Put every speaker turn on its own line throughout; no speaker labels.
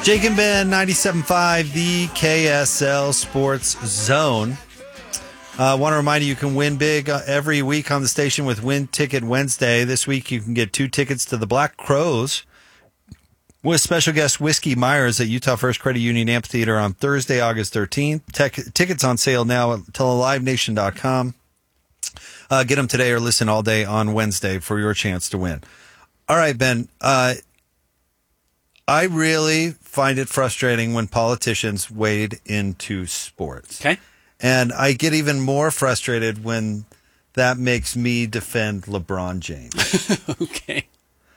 Jake and Ben, 97.5, the KSL Sports Zone. Want to remind you can win big every week on the station with Win Ticket Wednesday. This week you can get 2 tickets to the Black Crows with special guest Whiskey Myers at Utah First Credit Union Amphitheater on Thursday, August 13th. Tickets on sale now at telealivenation.com. Get them today or listen all day on Wednesday for your chance to win. All right, Ben. I really find it frustrating when politicians wade into sports.
Okay.
And I get even more frustrated when that makes me defend LeBron James.
Okay.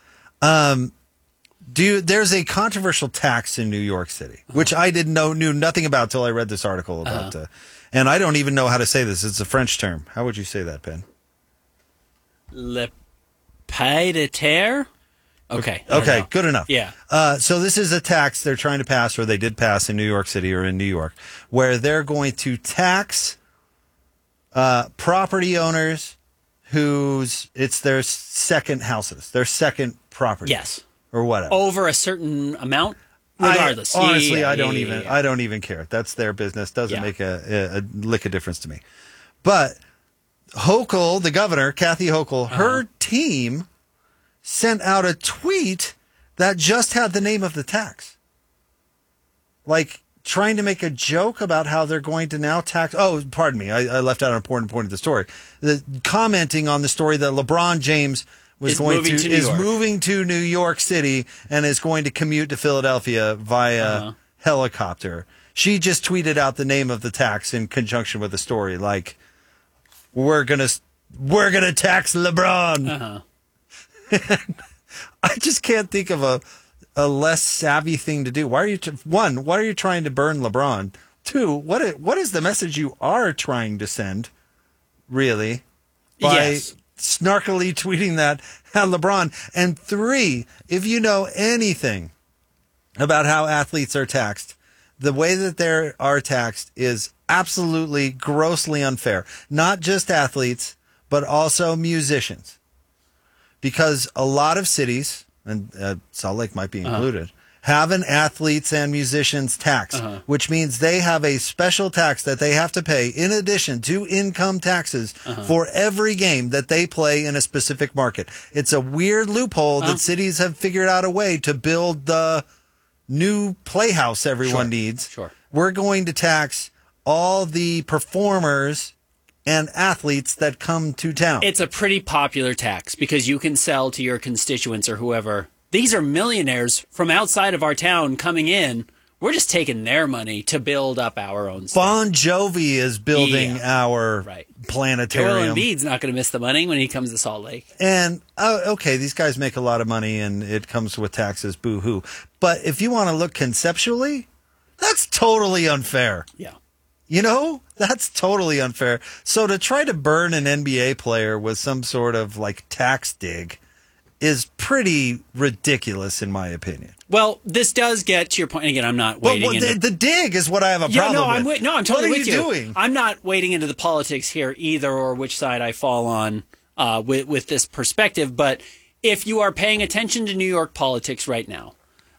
There's a controversial tax in New York City, which I knew nothing about until I read this article about and I don't even know how to say this. It's a French term. How would you say that, Ben?
Le pied de terre? Okay.
Okay, good enough.
Yeah.
So this is a tax they're trying to pass, or they did pass in New York City or in New York, where they're going to tax property owners it's their second houses, their second property.
Yes.
Or whatever.
Over a certain amount, regardless.
Honestly, I don't even care. That's their business. Doesn't make a lick of difference to me. But Hochul, the governor, Kathy Hochul, her team sent out a tweet that just had the name of the tax. Like, trying to make a joke about how they're going to now tax. Oh, pardon me. I left out an important point of the story. Commenting on the story that LeBron James is moving to New York City and is going to commute to Philadelphia via helicopter. She just tweeted out the name of the tax in conjunction with the story. Like, we're gonna tax LeBron. I just can't think of a less savvy thing to do. Why are you trying to burn LeBron? 2, what is the message you are trying to send, really, by snarkily tweeting that at LeBron? And 3, if you know anything about how athletes are taxed, the way that they are taxed is absolutely grossly unfair. Not just athletes, but also musicians. Because a lot of cities, and Salt Lake might be included, have an athletes and musicians tax, which means they have a special tax that they have to pay in addition to income taxes for every game that they play in a specific market. It's a weird loophole that cities have figured out a way to build the new playhouse everyone needs.
Sure.
We're going to tax all the performers and athletes that come to town.
It's a pretty popular tax because you can sell to your constituents or whoever. These are millionaires from outside of our town coming in. We're just taking their money to build up our own stuff.
Bon Jovi is building our planetarium.
Joel Embiid's not going to miss the money when he comes to Salt Lake.
And, okay, these guys make a lot of money and it comes with taxes, boo-hoo. But if you want to look conceptually, that's totally unfair.
Yeah.
You know, that's totally unfair. So to try to burn an NBA player with some sort of like tax dig is pretty ridiculous, in my opinion.
Well, this does get to your point. Again, I'm not wading into
the dig is what I have a problem with.
I'm totally
with
you.
What are you doing?
I'm not wading into the politics here either, or which side I fall on with this perspective. But if you are paying attention to New York politics right now,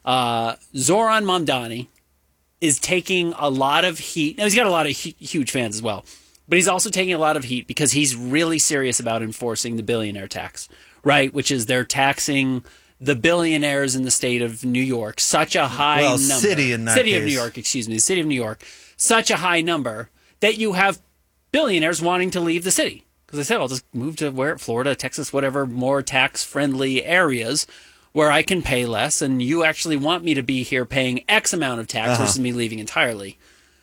Zoran Mamdani is taking a lot of heat. Now, he's got a lot of huge fans as well, but he's also taking a lot of heat because he's really serious about enforcing the billionaire tax, right? Which is they're taxing the billionaires in the state of New York, such a high number.
City in that
City
case.
of New York, excuse me, the city of New York, such a high number that you have billionaires wanting to leave the city. Because they said, I'll just move to Florida, Texas, whatever, more tax-friendly areas where I can pay less, and you actually want me to be here paying X amount of tax versus me leaving entirely.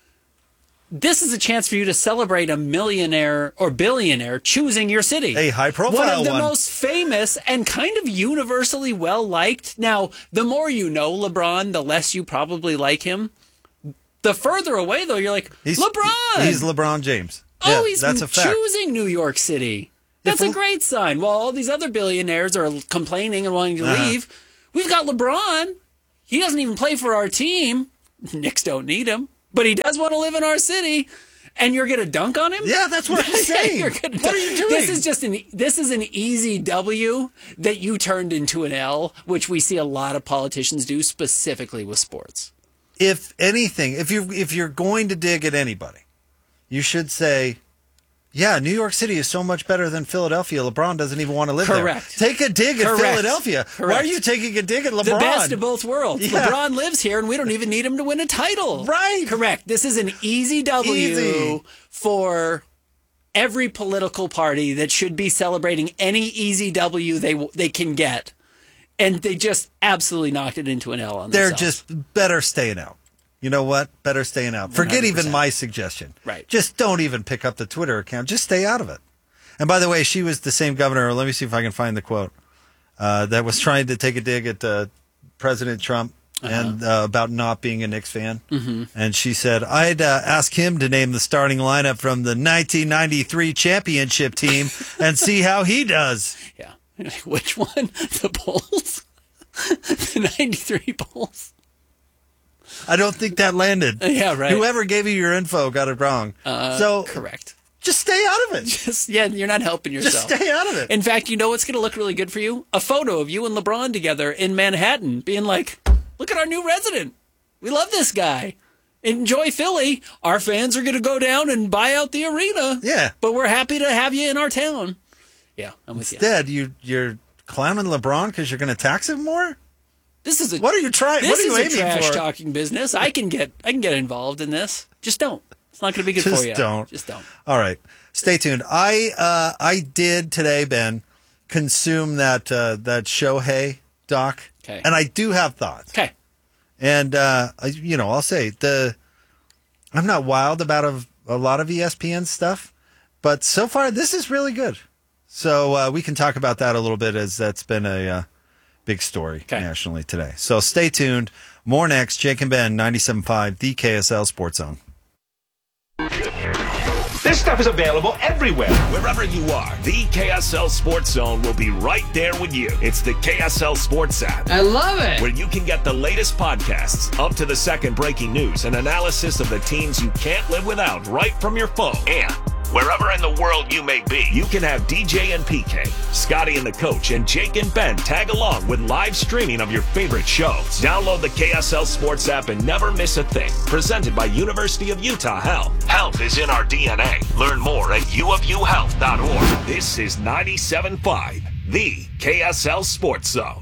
This is a chance for you to celebrate a millionaire or billionaire choosing your city.
A high-profile one.
One of the most famous and kind of universally well-liked. Now, the more you know LeBron, the less you probably like him. The further away, though, you're like, LeBron!
He's LeBron James.
Oh,
Yeah,
he's
that's a fact.
choosing New York City. That's a great sign. While all these other billionaires are complaining and wanting to leave, we've got LeBron. He doesn't even play for our team. Knicks don't need him, but he does want to live in our city. And you're going to dunk on him?
Yeah, that's what I'm saying. What are you doing?
This is an easy W that you turned into an L, which we see a lot of politicians do, specifically with sports.
If anything, if you're going to dig at anybody, you should say, yeah, New York City is so much better than Philadelphia. LeBron doesn't even want to live
Correct.
there. Take a dig at
Correct.
Philadelphia.
Correct.
Why are you taking a dig at LeBron?
The best of both worlds.
Yeah.
LeBron lives here, and we don't even need him to win a title.
Right.
Correct. This is an easy W
Easy.
for every political party that should be celebrating any easy W they can get. And they just absolutely knocked it into an L on
They're
themselves.
just better staying out. You know what? Better staying out. Forget
100%.
even my suggestion.
Right.
Just don't even pick up the Twitter account. Just stay out of it. And by the way, she was the same governor. Let me see if I can find the quote that was trying to take a dig at President Trump and about not being a Knicks fan. Mm-hmm. And she said, I'd ask him to name the starting lineup from the 1993 championship team and see how he does.
Yeah. Which one? The Bulls? The 93 Bulls?
I don't think that landed.
Yeah, right.
Whoever gave you your info got it wrong. So
Correct.
just stay out of it.
Just, yeah, you're not helping yourself.
Just stay out of it.
In fact, you know what's going to look really good for you? A photo of you and LeBron together in Manhattan being like, look at our new resident. We love this guy. Enjoy Philly. Our fans are going to go down and buy out the arena.
Yeah.
But we're happy to have you in our town. Yeah, I'm with you.
Instead, you're clowning LeBron because you're going to tax him more?
This is a
What are you trying?
This
What are you
is a
aiming
trash
for?
talking business. I can get involved in this. Just don't. It's not going to be good
Just
for you.
don't.
Just don't.
All right, stay tuned. I did today, Ben, consume that Shohei doc,
Okay.
and I do have thoughts.
Okay.
And I'll say I'm not wild about a lot of ESPN stuff, but so far this is really good. So we can talk about that a little bit, as that's been a big story nationally today. So stay tuned. More next. Jake and Ben, 97.5, the KSL Sports Zone.
This stuff is available everywhere. Wherever you are, the KSL Sports Zone will be right there with you. It's the KSL Sports app.
I love it.
Where you can get the latest podcasts, up to the second breaking news, and analysis of the teams you can't live without right from your phone. And wherever in the world you may be, you can have DJ and PK, Scotty and the Coach, and Jake and Ben tag along with live streaming of your favorite shows. Download the KSL Sports app and never miss a thing. Presented by University of Utah Health. Health is in our DNA. Learn more at uofuhealth.org. This is 97.5, the KSL Sports Zone.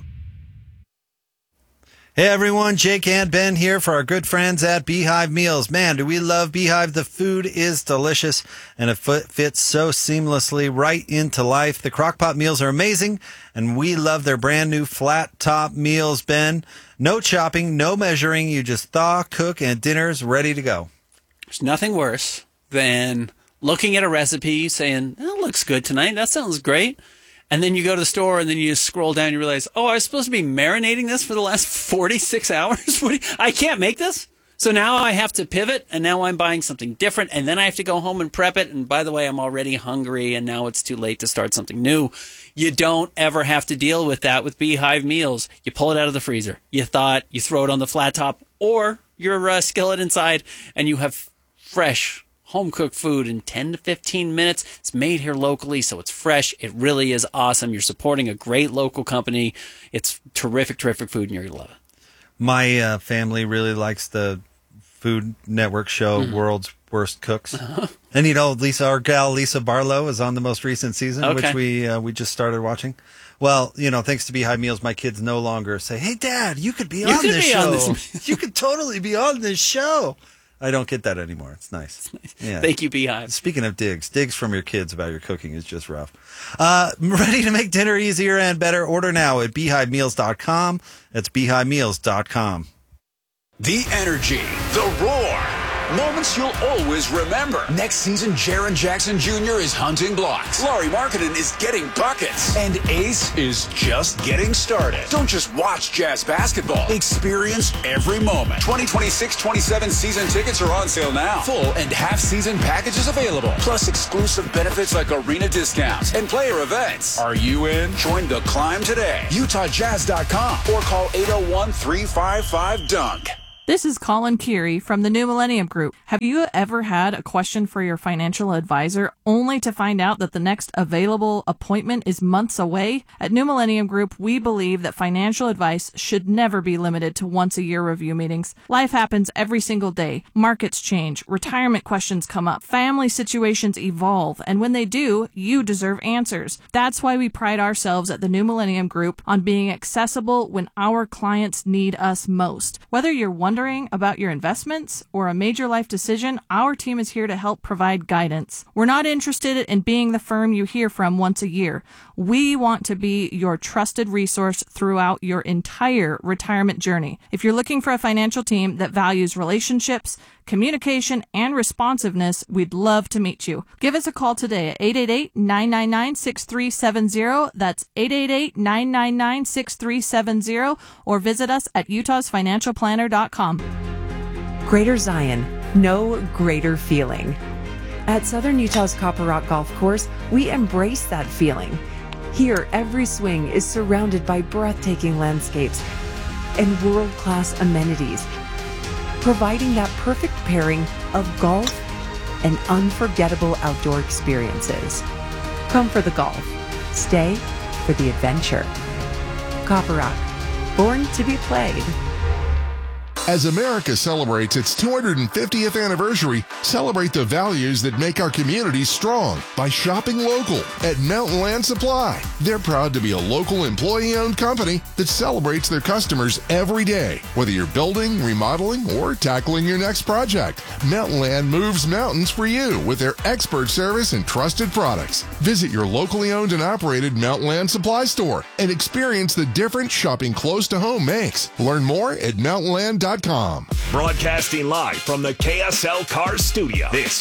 Hey everyone, Jake and Ben here for our good friends at Beehive Meals. Man, do we love Beehive. The food is delicious and it fits so seamlessly right into life. The crockpot meals are amazing and we love their brand new flat top meals, Ben. No chopping, no measuring. You just thaw, cook, and dinner's ready to go.
There's nothing worse than looking at a recipe saying, that looks good tonight. That sounds great. And then you go to the store and then you just scroll down and you realize, oh, I was supposed to be marinating this for the last 46 hours? I can't make this? So now I have to pivot and now I'm buying something different and then I have to go home and prep it. And by the way, I'm already hungry and now it's too late to start something new. You don't ever have to deal with that with Beehive Meals. You pull it out of the freezer. You thaw it, you throw it on the flat top or your skillet inside and you have fresh home-cooked food in 10 to 15 minutes. It's made here locally, so it's fresh. It really is awesome. You're supporting a great local company. It's terrific, terrific food, and you're going to love it.
My family really likes the Food Network show, World's Worst Cooks. And, our gal Lisa Barlow is on the most recent season, which we just started watching. Well, thanks to Beehive Meals, my kids no longer say, hey, Dad, you could be on this show. You could totally be on this show. I don't get that anymore. It's nice. Yeah.
Thank you, Beehive.
Speaking of digs from your kids about your cooking is just rough. Ready to make dinner easier and better? Order now at beehivemeals.com. That's beehivemeals.com.
The energy, the roar. Moments you'll always remember. Next season, Jaren Jackson Jr. is hunting blocks. Laurie Markkinen is getting buckets. And Ace is just getting started. Don't just watch Jazz basketball. Experience every moment. 2026-27 season tickets are on sale now. Full and half-season packages available. Plus exclusive benefits like arena discounts and player events. Are you in? Join the climb today. UtahJazz.com or call 801-355-DUNK.
This is Colin Keary from the New Millennium Group. Have you ever had a question for your financial advisor only to find out that the next available appointment is months away? At New Millennium Group, we believe that financial advice should never be limited to once-a-year review meetings. Life happens every single day. Markets change, retirement questions come up, family situations evolve, and when they do, you deserve answers. That's why we pride ourselves at the New Millennium Group on being accessible when our clients need us most. Whether you're wondering about your investments or a major life decision, our team is here to help provide guidance. We're not interested in being the firm you hear from once a year. We want to be your trusted resource throughout your entire retirement journey. If you're looking for a financial team that values relationships, communication, and responsiveness, we'd love to meet you. Give us a call today at 888-999-6370. That's 888-999-6370, or visit us at utahsfinancialplanner.com.
Greater Zion, no greater feeling. At Southern Utah's Copper Rock Golf Course, we embrace that feeling. Here, every swing is surrounded by breathtaking landscapes and world-class amenities, providing that perfect pairing of golf and unforgettable outdoor experiences. Come for the golf. Stay for the adventure. Copper Rock, born to be played.
As America celebrates its 250th anniversary, celebrate the values that make our communities strong by shopping local at Mountain Land Supply. They're proud to be a local employee-owned company that celebrates their customers every day. Whether you're building, remodeling, or tackling your next project, Mountain Land moves mountains for you with their expert service and trusted products. Visit your locally owned and operated Mountain Land Supply store and experience the difference shopping close to home makes. Learn more at mountainland.com.
Broadcasting live from the KSL Cars studio. This